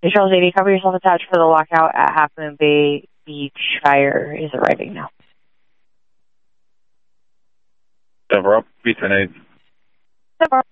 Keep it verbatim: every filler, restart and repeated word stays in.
Charles eighty, cover yourself attached for the lockout at Half Moon Bay Beach. Fire is arriving now. Cover up, B ten eight. Cover.